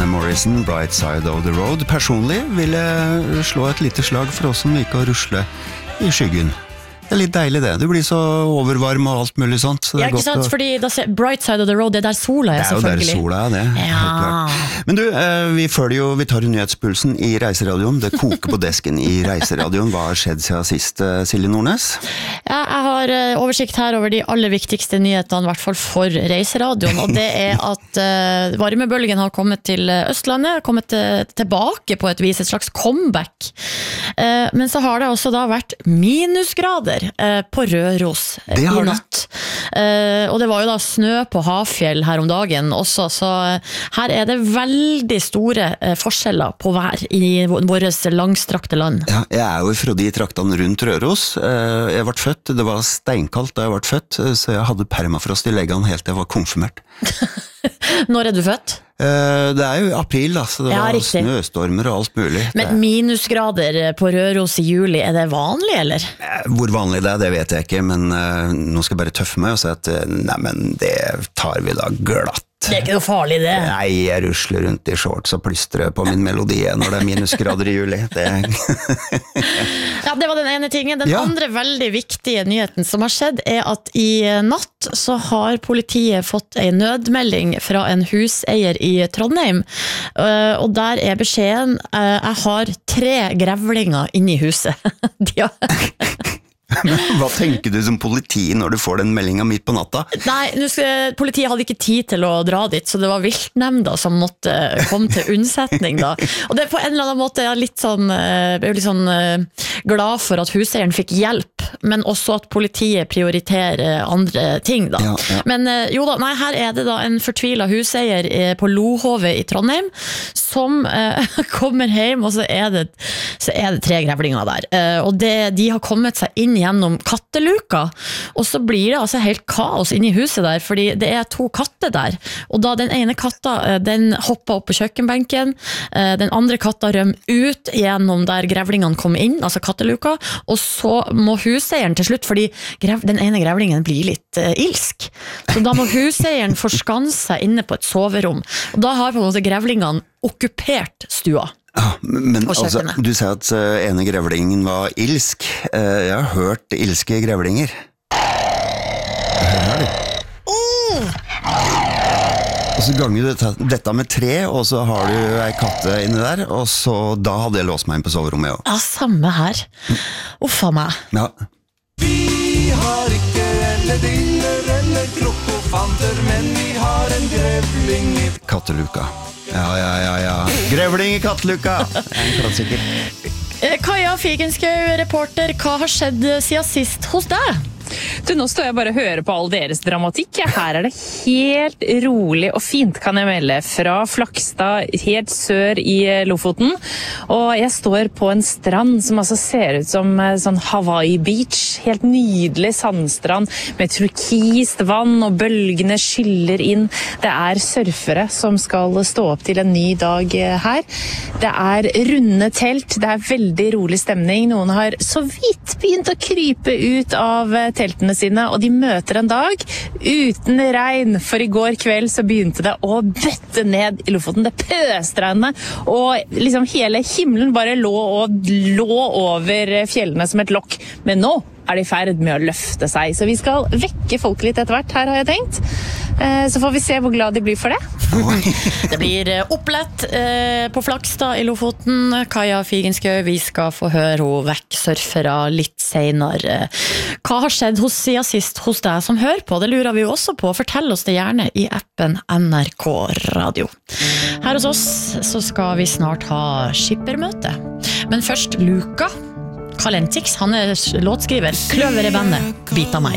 Morrison, Bright Side of the Road. Personlig vil jeg slå et lite slag for oss som liker å rusle i skyggen. Det litt deilig det, du blir så overvarm og alt mulig sånt så det ikke sant, fordi da ser Bright Side of the Road, det der sola det selvfølgelig. Det jo der sola det, helt klart. Men du, vi tar jo nyhetspulsen i Reiseradioen, det koker på desken i Reiseradioen. Hva har skjedd siden sist, Silje Nordnes? Ja, jeg har oversikt her over de aller viktigste nyhetene, I hvert fall for Reiseradioen, og det at varmebølgen har kommet til Østlandet, kommet tilbake på et vis, et slags comeback. Men så har det også da vært minusgrader på Røros I natt. Og det var jo da snø på Hafjell her om dagen også, så her det veldig store forskjeller på vær I våres langstrakte land. Ja, jeg jo fra de traktene rundt Røros. Jeg ble født, det var steinkaldt da jeg ble født, så jeg hadde permafrost I leggene helt til jeg var konfirmert. Når du født? Det jo I april, så det var snøstormer og alt mulig. Men minusgrader på Røros I juli, det vanlig, eller? Hvor vanlig det vet jeg ikke, men nå skal jeg bare tøffe meg og si at nei, men det tar vi da glatt. Det ikke noe farlig det. Nei, jeg rusler rundt I shorts og plystrer på min melodi når det minusgrader I juli. Ja, det var den ene tingen. Den andre veldig viktige nyheten som har skjedd at I natt så har politiet fått en nødmelding fra en huseier I Trondheim, og der beskjeden jeg har 3 grevlinger inne I huset. Hva tenker du som politi når du får den meldingen midt på natta? Nei, politiet hadde ikke tid til å dra dit, så det var viltnemnda som måtte komme til unnsetning da. Og det på en eller annen måte litt sånn glad for at huseieren fikk hjelp, men også at politiet prioriterer andre ting da. Men jo da, nei, her det da en fortvilet huseier på Lohove I Trondheim, som kommer hjem, og så det 3 grevlinger der. Og de har kommet seg inn gjennom katteluka, og så blir det altså helt kaos inne I huset der, fordi det 2 katter der, og da den ene katta, den hoppet opp på kjøkkenbenken, den andre katta røm ut gjennom der grevlingene kom inn, altså katteluka, og så må huseieren til slutt, fordi den ene grevlingen blir litt ilsk, så da må huseieren forskanse seg inne på et soverom, og da har på en måte grevlingene okkupert stua. Men altså, du sier at ene grevlingen var ilsk. Jeg har hørt ilske grevlinger. Hører du? Og så ganger du dette med 3, og så har du en katte inne der, og så da hadde jeg låst meg inn på soverommet også. Ja, samme her. Uffa meg. Ja. Vi har ikke eller krokofanter, men vi har en grevling I katteluka. Ja. Grevling I katteluka. En klassiker. Kaja Figenschou, reporter, hva har skjedd siden sist hos deg? Du, nå står jeg bare og hører på all deres dramatikk. Her det helt rolig og fint, kan jeg melde, fra Flakstad, helt sør I Lofoten. Og jeg står på en strand som altså ser ut som sånn Hawaii Beach. Helt nydelig sandstrand med turkist vann, og bølgene skyller inn. Det surfere som skal stå opp til en ny dag her. Det runde telt, det veldig rolig stemning. Noen har så vidt begynt å krype ut av teltene sine, og de møter en dag uten regn, for I går kveld så begynte det å bøtte ned I Lofoten. Det pøsregnet, og liksom hele himmelen bare lå over fjellene som et lokk. Men nå de I ferd med å løfte seg, så vi skal vekke folk litt etter hvert her, har jeg tenkt. Så får vi se hvor glad de blir for det. Det blir opplett på Flakstad I Lofoten. Kaja Figenschou, vi skal få høre hun vekksurfere litt senere. Hva har skjedd siden sist hos deg som hører på? Det lurer vi jo også på. Fortell oss det gjerne I appen NRK Radio. Her hos oss så skal vi snart ha skippermøte. Men først Luka. Kalentix, han låtskriver. Kløver bandet, Bit av meg.